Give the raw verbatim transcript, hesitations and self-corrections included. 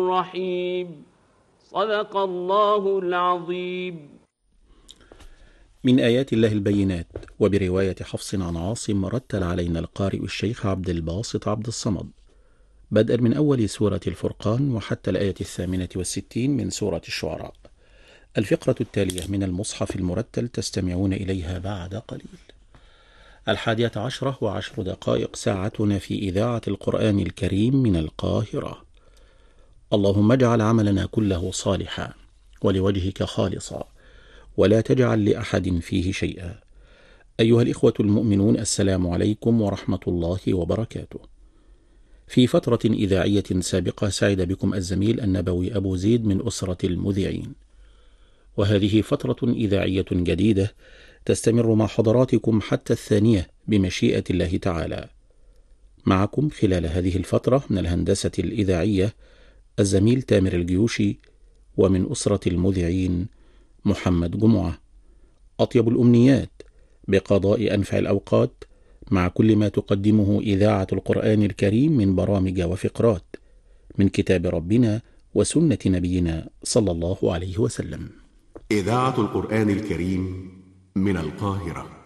الرحيم. صدق الله العظيم. من آيات الله البينات. وبرواية حفص عن عاصم رتل علينا القارئ الشيخ عبد الباسط عبد الصمد بدءا من أول سورة الفرقان وحتى الآية الثامنة والستين من سورة الشعراء. الفقرة التالية من المصحف المرتل تستمعون إليها بعد قليل. الحادية عشرة وعشر دقائق ساعتنا في إذاعة القرآن الكريم من القاهرة. اللهم اجعل عملنا كله صالحا ولوجهك خالصا ولا تجعل لأحد فيه شيئا. أيها الإخوة المؤمنون، السلام عليكم ورحمة الله وبركاته. في فترة إذاعية سابقة سعد بكم الزميل النبوي أبو زيد من أسرة المذيعين، وهذه فترة إذاعية جديدة تستمر مع حضراتكم حتى الثانية بمشيئة الله تعالى. معكم خلال هذه الفترة من الهندسة الإذاعية الزميل تامر الجيوشي، ومن أسرة المذيعين محمد جمعة. أطيب الأمنيات بقضاء أنفع الأوقات مع كل ما تقدمه إذاعة القرآن الكريم من برامج وفقرات من كتاب ربنا وسنة نبينا صلى الله عليه وسلم. إذاعة القرآن الكريم من القاهرة.